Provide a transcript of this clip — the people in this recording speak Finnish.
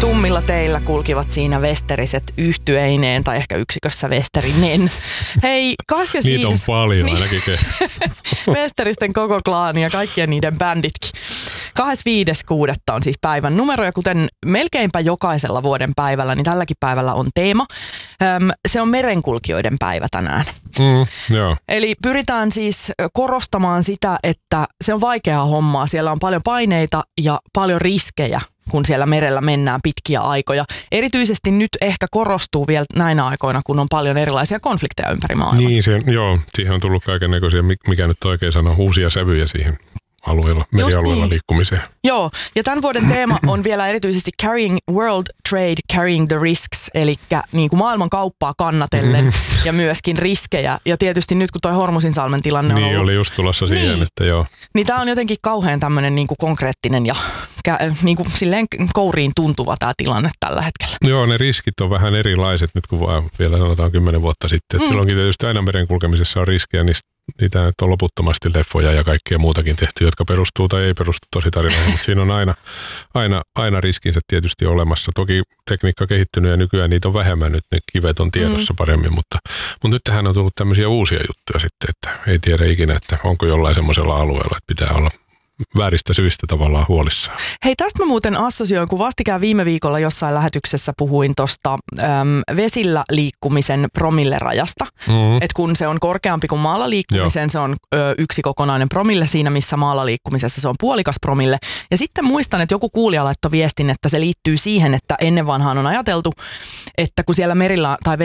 tummilla teillä kulkivat siinä vesteriset yhtyeineen tai ehkä yksikössä vesterinen. Hei, 25. Niitä on paljon ainakin. Vesteristen koko klaani ja kaikkien niiden bänditkin. 25.6. on siis päivän numero ja kuten melkeinpä jokaisella vuoden päivällä, niin tälläkin päivällä on teema. Se on merenkulkijoiden päivä tänään. Joo. Eli pyritään siis korostamaan sitä, että se on vaikeaa hommaa. Siellä on paljon paineita ja paljon riskejä, kun siellä merellä mennään pitkiä aikoja. Erityisesti nyt ehkä korostuu vielä näinä aikoina, kun on paljon erilaisia konflikteja ympäri maailmaa. Niin, siihen on tullut kaikennäköisiä, mikä nyt oikein sanoo, uusia sävyjä siihen merialueella niin. Liikkumiseen. Joo, ja tämän vuoden teema on vielä erityisesti Carrying World Trade, Carrying the Risks, eli niin kuin maailman kauppaa kannatellen ja myöskin riskejä. Ja tietysti nyt kun toi Hormuzinsalmen tilanne on ollut... oli just tulossa siihen, että joo. Niin tämä on jotenkin kauhean tämmöinen niin kuin konkreettinen ja niin kuin silleen kouriin tuntuva tämä tilanne tällä hetkellä. Joo, ne riskit on vähän erilaiset nyt kuin vielä sanotaan 10 vuotta sitten. Että silloinkin tietysti aina merenkulkemisessa on riskejä, niitä on loputtomasti leffoja ja kaikkea muutakin tehty, jotka perustuu tai ei perustu tositarinaan, mutta siinä on aina riskinsä tietysti olemassa. Toki tekniikka kehittynyt ja nykyään niitä on vähemmän, nyt ne kivet on tiedossa paremmin, mutta nyt tähän on tullut tämmöisiä uusia juttuja sitten, että ei tiedä ikinä, että onko jollain semmoisella alueella, että pitää olla vääristä syistä tavallaan huolissaan. Hei, tästä mä muuten assosioin, kun vastikään viime viikolla jossain lähetyksessä puhuin tuosta vesillä liikkumisen promillerajasta. Että kun se on korkeampi kuin maalla liikkumisen, se on yksi kokonainen promille siinä, missä maalla liikkumisessa se on puolikas promille. Ja sitten muistan, että joku kuulija laittoi viestin, että se liittyy siihen, että ennen vanhaan on ajateltu, että kun siellä merillä tai